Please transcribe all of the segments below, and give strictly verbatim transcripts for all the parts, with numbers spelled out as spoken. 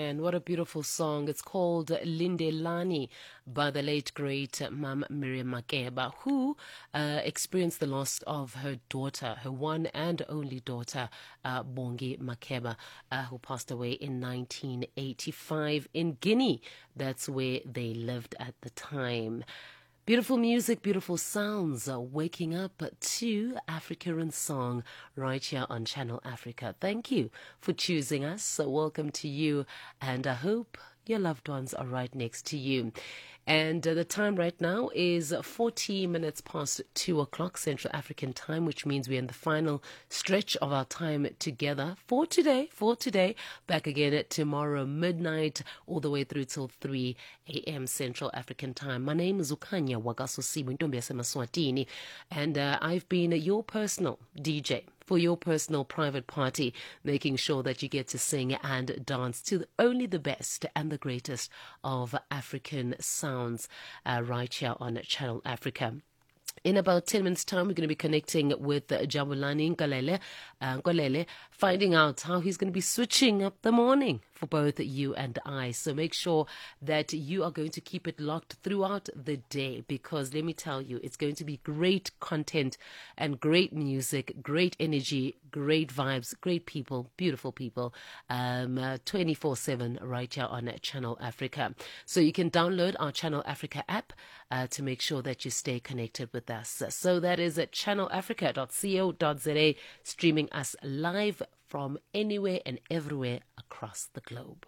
man, what a beautiful song. It's called Lindelani by the late, great Mam Miriam Makeba, who uh, experienced the loss of her daughter, her one and only daughter, uh, Bongi Makeba, uh, who passed away in nineteen eighty-five in Guinea. That's where they lived at the time. Beautiful music, beautiful sounds, uh, waking up to Africa in Song right here on Channel Africa. Thank you for choosing us. So welcome to you, and I hope your loved ones are right next to you. And uh, the time right now is forty minutes past two o'clock Central African time, which means we're in the final stretch of our time together for today, for today. Back again at tomorrow midnight, all the way through till three a.m. Central African time. My name is Ukanya Wagasosibu Ntombi Yasemaswatini, and uh, I've been your personal D J for your personal private party, making sure that you get to sing and dance to the, only the best and the greatest of African sounds uh, right here on Channel Africa. In about ten minutes' time, we're going to be connecting with uh, Jabulani Nkolele, uh, Nkolele, finding out how he's going to be switching up the morning for both you and I. So make sure that you are going to keep it locked throughout the day, because let me tell you, it's going to be great content and great music, great energy, great vibes, great people, beautiful people, um, uh, twenty-four seven right here on Channel Africa. So you can download our Channel Africa app uh, to make sure that you stay connected with us. So that is at channel africa dot co dot za, streaming us live from anywhere and everywhere across the globe.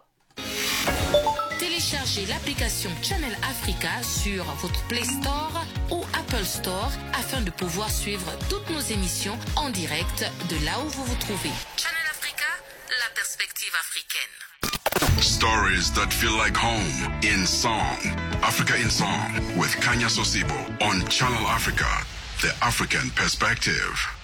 Téléchargez l'application Channel Africa sur votre Play Store ou Apple Store afin de pouvoir suivre toutes nos émissions en direct de là où vous vous trouvez. Channel Africa, la perspective africaine. Stories that feel like home in song. Africa in Song with Kanya Sosibo on Channel Africa, the African perspective.